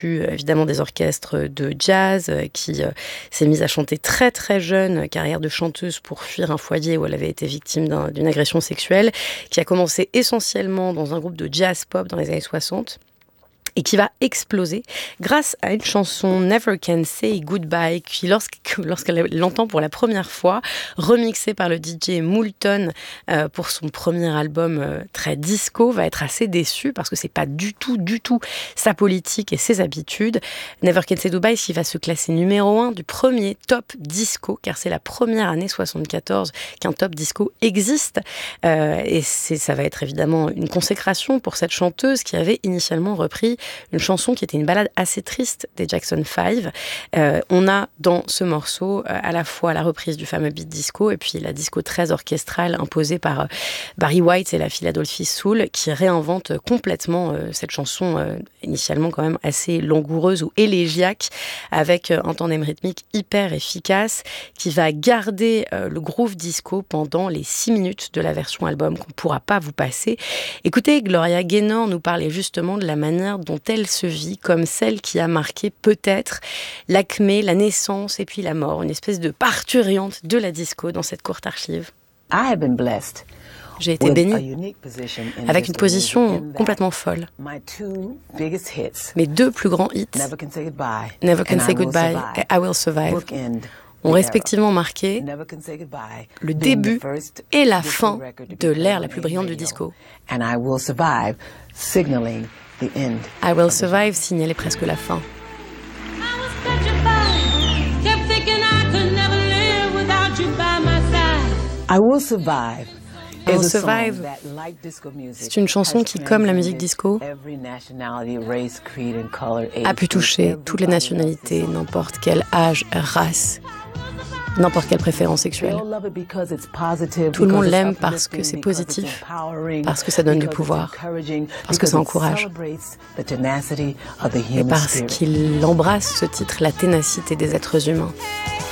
évidemment des orchestres de jazz, qui s'est mise à chanter très très jeune, carrière de chanteuse pour fuir un foyer où elle avait été victime d'une agression sexuelle, qui a commencé essentiellement dans un groupe de jazz pop dans les années 60. Et qui va exploser grâce à une chanson Never Can Say Goodbye qui, lorsqu'elle l'entend pour la première fois, remixée par le DJ Moulton pour son premier album très disco, va être assez déçue parce que c'est pas du tout sa politique et ses habitudes. Never Can Say Goodbye qui va se classer numéro 1 du premier top disco, car c'est la première année 74 qu'un top disco existe. Et ça va être évidemment une consécration pour cette chanteuse qui avait initialement repris une chanson qui était une ballade assez triste des Jackson 5. On a dans ce morceau à la fois la reprise du fameux beat disco et puis la disco très orchestrale imposée par Barry White et la Philadelphia Soul, qui réinvente complètement cette chanson initialement quand même assez langoureuse ou élégiaque, avec un tandem rythmique hyper efficace qui va garder le groove disco pendant les 6 minutes de la version album qu'on ne pourra pas vous passer. Écoutez, Gloria Gaynor nous parlait justement de la manière dont elle se vit comme celle qui a marqué peut-être l'acmé, la naissance et puis la mort, une espèce de parturiente de la disco dans cette courte archive. J'ai été bénie avec une position complètement folle. Mes 2 plus grands hits, Never Can Say Goodbye et I Will Survive, ont respectivement marqué le début et la fin de l'ère la plus brillante du disco. I Will Survive signalait presque la fin. I Will Survive. I Will Survive, c'est une chanson qui, comme la musique disco, a pu toucher toutes les nationalités, n'importe quel âge, race, n'importe quelle préférence sexuelle. Tout le monde l'aime parce que c'est positif, parce que ça donne du pouvoir, parce que ça encourage, et parce qu'il embrasse, ce titre, la ténacité des êtres humains.